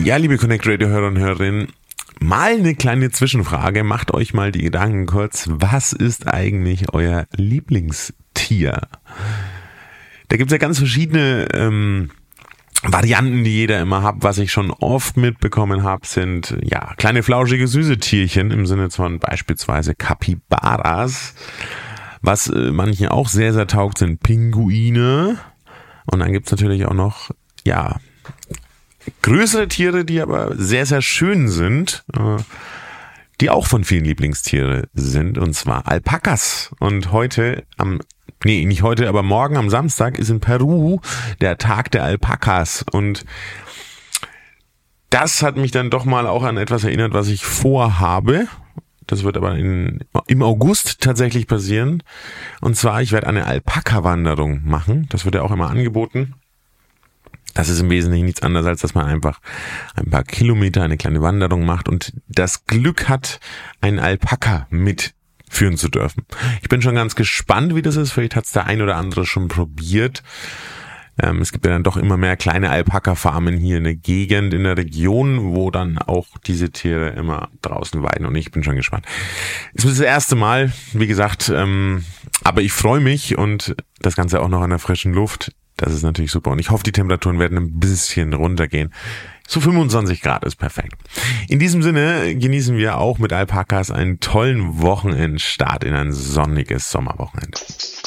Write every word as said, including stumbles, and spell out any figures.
Ja, liebe Connect Radio Hörer und Hörerinnen, mal eine kleine Zwischenfrage. Macht euch mal die Gedanken kurz, was ist eigentlich euer Lieblingstier? Da gibt es ja ganz verschiedene ähm, Varianten, die jeder immer hat. Was ich schon oft mitbekommen habe, sind ja kleine flauschige süße Tierchen im Sinne von beispielsweise Capybaras. Was äh, manchen auch sehr, sehr taugt, sind Pinguine. Und dann gibt es natürlich auch noch, ja, größere Tiere, die aber sehr, sehr schön sind, äh, die auch von vielen Lieblingstiere sind, und zwar Alpakas. Und heute am, nee, nicht heute, aber morgen am Samstag ist in Peru der Tag der Alpakas. Und das hat mich dann doch mal auch an etwas erinnert, was ich vorhabe. Das wird aber in, im August tatsächlich passieren. Und zwar, ich werde eine Alpaka-Wanderung machen. Das wird ja auch immer angeboten. Das ist im Wesentlichen nichts anderes, als dass man einfach ein paar Kilometer eine kleine Wanderung macht und das Glück hat, einen Alpaka mitführen zu dürfen. Ich bin schon ganz gespannt, wie das ist. Vielleicht hat es der ein oder andere schon probiert. Ähm, es gibt ja dann doch immer mehr kleine Alpaka-Farmen hier in der Gegend, in der Region, wo dann auch diese Tiere immer draußen weiden, und ich bin schon gespannt. Es ist das erste Mal, wie gesagt, ähm, aber ich freue mich, und das Ganze auch noch an der frischen Luft. Das ist natürlich super, und ich hoffe, die Temperaturen werden ein bisschen runtergehen. So fünfundzwanzig Grad ist perfekt. In diesem Sinne genießen wir auch mit Alpakas einen tollen Wochenendstart in ein sonniges Sommerwochenende.